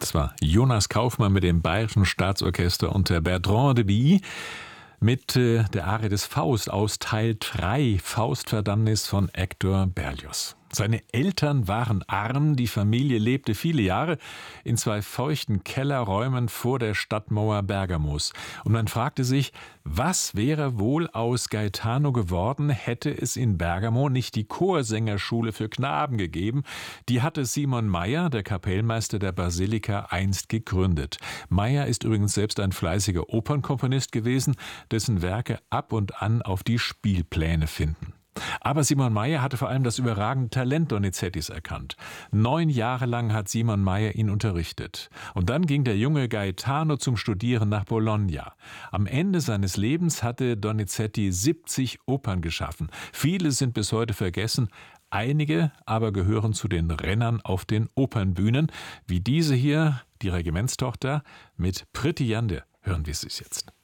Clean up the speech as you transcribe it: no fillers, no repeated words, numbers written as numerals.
Das war Jonas Kaufmann mit dem Bayerischen Staatsorchester unter Bertrand de Billy mit der Arie des Faust aus Teil 3, Faustverdammnis von Hector Berlioz. Seine Eltern waren arm, die Familie lebte viele Jahre in 2 feuchten Kellerräumen vor der Stadtmauer Bergamos. Und man fragte sich, was wäre wohl aus Gaetano geworden, hätte es in Bergamo nicht die Chorsängerschule für Knaben gegeben. Die hatte Simon Mayr, der Kapellmeister der Basilika, einst gegründet. Mayr ist übrigens selbst ein fleißiger Opernkomponist gewesen, dessen Werke ab und an auf die Spielpläne finden. Aber Simon Mayr hatte vor allem das überragende Talent Donizettis erkannt. 9 Jahre lang hat Simon Mayr ihn unterrichtet. Und dann ging der junge Gaetano zum Studieren nach Bologna. Am Ende seines Lebens hatte Donizetti 70 Opern geschaffen. Viele sind bis heute vergessen, einige aber gehören zu den Rennern auf den Opernbühnen, wie diese hier, die Regimentstochter, mit Pretty Yande. Hören wir es jetzt.